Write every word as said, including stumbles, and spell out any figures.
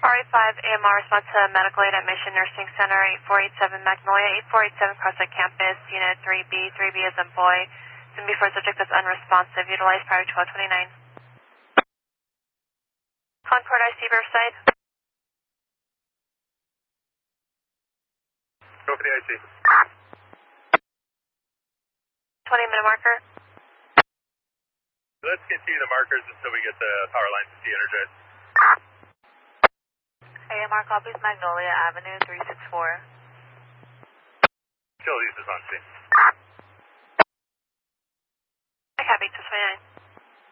R A five A M R response to medical aid at Mission Nursing Center, eight four eight seven Magnolia, eight four eight seven Crossway Campus, Unit three B, three B as in boy. Soon before subject that's unresponsive, utilize prior twelve twenty-nine. Concord I C Riverside. Go for the I C. twenty minute marker. Let's continue the markers until we get the power lines to de-energize. A M R copies Magnolia Avenue, three six four. Utilities is on scene. I copy, two twenty-nine.